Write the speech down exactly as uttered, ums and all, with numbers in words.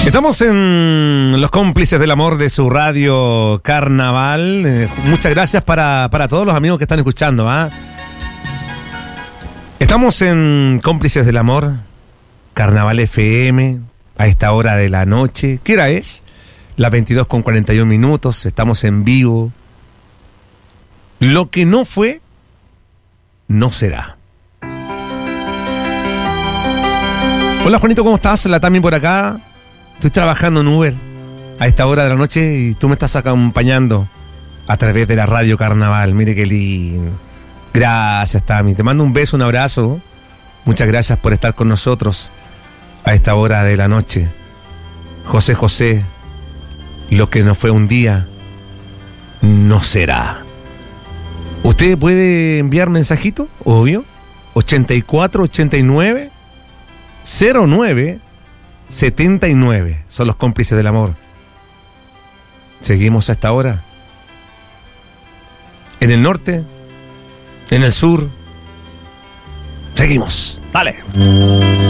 Estamos en Los Cómplices del Amor de su radio Carnaval. Eh, muchas gracias para, para todos los amigos que están escuchando. ¿eh? Estamos en Cómplices del Amor, Carnaval F M, a esta hora de la noche. ¿Qué hora es? Las veintidós con cuarenta y un minutos. Estamos en vivo. Lo que no fue, no será. Hola Juanito, ¿cómo estás? La Tami por acá. Estoy trabajando en Uber a esta hora de la noche y tú me estás acompañando a través de la radio Carnaval. Mire qué lindo. Gracias, Tami. Te mando un beso, un abrazo. Muchas gracias por estar con nosotros a esta hora de la noche. José José, lo que no fue un día, no será. ¿Usted puede enviar mensajito? Obvio. ochenta y cuatro, ochenta y nueve, cero nueve, setenta y nueve. Son los Cómplices del Amor. Seguimos a esta hora. En el norte, en el sur. Seguimos. Dale.